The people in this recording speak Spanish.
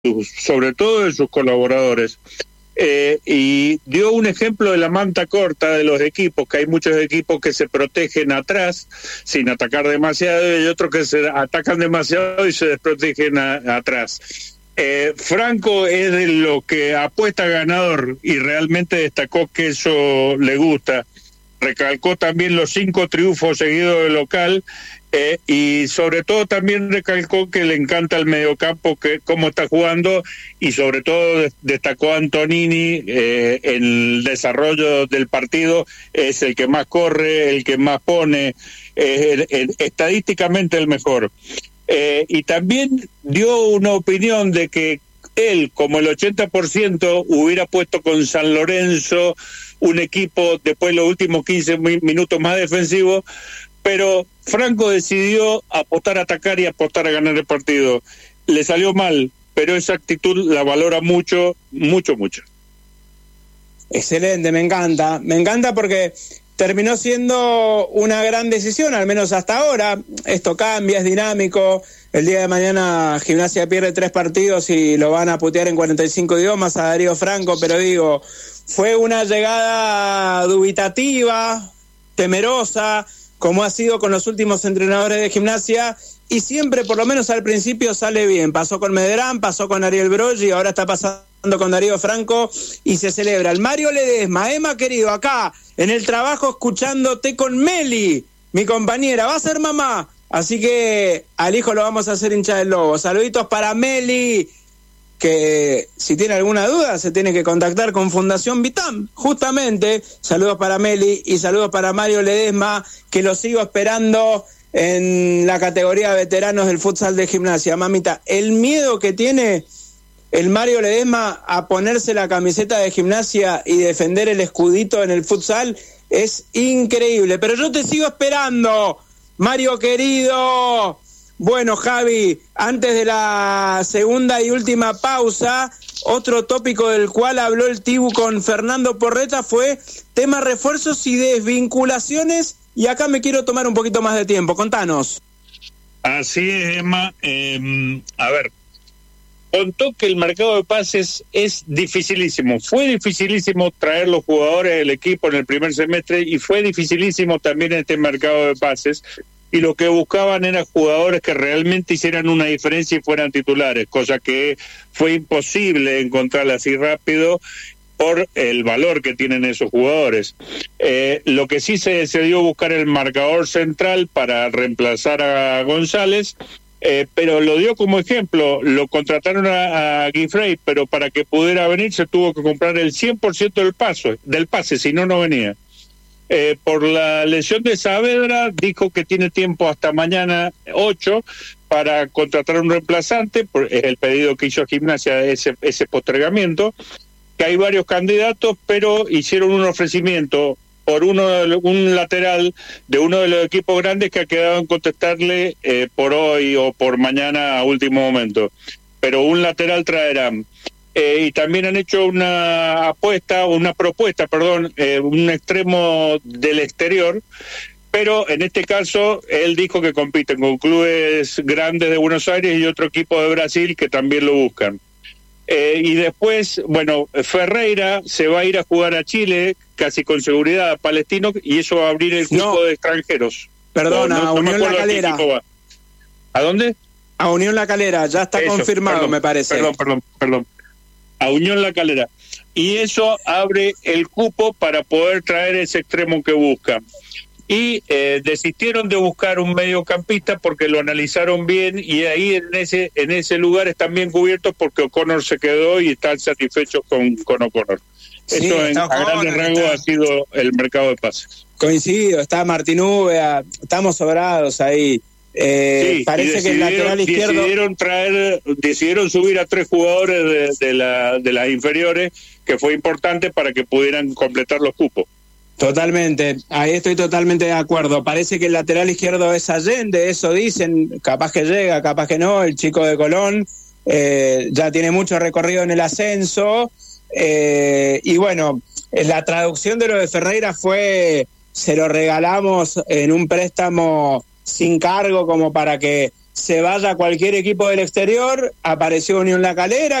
sobre todo de sus colaboradores. Y dio un ejemplo de la manta corta de los equipos, que hay muchos equipos que se protegen atrás sin atacar demasiado y otros que se atacan demasiado y se desprotegen atrás. Franco es de lo que apuesta ganador y realmente destacó que eso le gusta. Recalcó también los 5 triunfos seguidos de local y sobre todo también recalcó que le encanta el mediocampo, que cómo está jugando, y sobre todo destacó a Antonini en el desarrollo del partido. Es el que más corre, el que más pone, estadísticamente el mejor. Y también dio una opinión de que él, como el 80%, hubiera puesto con San Lorenzo un equipo después de los últimos 15 minutos más defensivo, pero Franco decidió apostar a atacar y apostar a ganar el partido. Le salió mal, pero esa actitud la valora mucho, mucho, mucho. Excelente, me encanta porque terminó siendo una gran decisión, al menos hasta ahora. Esto cambia, es dinámico. El día de mañana Gimnasia pierde 3 partidos y lo van a putear en 45 idiomas a Darío Franco, pero digo, fue una llegada dubitativa, temerosa, como ha sido con los últimos entrenadores de Gimnasia, y siempre, por lo menos al principio, sale bien. Pasó con Medrán, pasó con Ariel Broggi, ahora está pasando con Darío Franco y se celebra. El Mario Ledesma, Emma querido, acá en el trabajo escuchándote con Meli, mi compañera, va a ser mamá, así que al hijo lo vamos a hacer hincha del Lobo. Saluditos para Meli, que si tiene alguna duda se tiene que contactar con Fundación Vitam, justamente. Saludos para Meli y saludos para Mario Ledesma, que lo sigo esperando en la categoría de veteranos del futsal de Gimnasia. Mamita, el miedo que tiene el Mario Ledesma a ponerse la camiseta de Gimnasia y defender el escudito en el futsal es increíble, pero yo te sigo esperando, Mario querido. Bueno, Javi, antes de la segunda y última pausa, otro tópico del cual habló el Tibu con Fernando Porreta fue tema refuerzos y desvinculaciones, y acá me quiero tomar un poquito más de tiempo. Contanos. Así es, Emma. A ver, contó que el mercado de pases es dificilísimo. Fue dificilísimo traer los jugadores del equipo en el primer semestre y fue dificilísimo también este mercado de pases. Y lo que buscaban eran jugadores que realmente hicieran una diferencia y fueran titulares, cosa que fue imposible encontrar así rápido por el valor que tienen esos jugadores. Lo que sí se decidió buscar el marcador central para reemplazar a González, pero lo dio como ejemplo. Lo contrataron a Guifrey, pero para que pudiera venir se tuvo que comprar el 100% del pase, si no, no venía. Por la lesión de Saavedra, dijo que tiene tiempo hasta mañana 8 para contratar un reemplazante. Es el pedido que hizo Gimnasia, ese postergamiento, que hay varios candidatos, pero hicieron un ofrecimiento por un lateral de uno de los equipos grandes que ha quedado en contestarle por hoy o por mañana a último momento. Pero un lateral traerán. Y también han hecho una propuesta, un extremo del exterior, pero en este caso él dijo que compiten con clubes grandes de Buenos Aires y otro equipo de Brasil que también lo buscan. Y después, bueno, Ferreira se va a ir a jugar a Chile, casi con seguridad, a Palestino, y eso va a abrir el cupo de extranjeros. Perdona, a Unión La Calera. ¿A dónde? A Unión La Calera, ya está confirmado, me parece. Perdón. A Unión La Calera. Y eso abre el cupo para poder traer ese extremo que buscan. Y desistieron de buscar un mediocampista porque lo analizaron bien, y ahí en ese lugar están bien cubiertos porque O'Connor se quedó y están satisfechos con O'Connor. Sí, eso a grandes rasgos ha sido el mercado de pases. Coincido, está Martín Úbeda, estamos sobrados ahí. Sí, parece que el lateral izquierdo decidieron subir a 3 jugadores de las inferiores, que fue importante para que pudieran completar los cupos. Totalmente, ahí estoy totalmente de acuerdo. Parece que el lateral izquierdo es Allende, eso dicen, capaz que llega, capaz que no. El chico de Colón ya tiene mucho recorrido en el ascenso, y bueno, la traducción de lo de Ferreira fue: se lo regalamos en un préstamo sin cargo, como para que se vaya a cualquier equipo del exterior. Apareció Unión La Calera,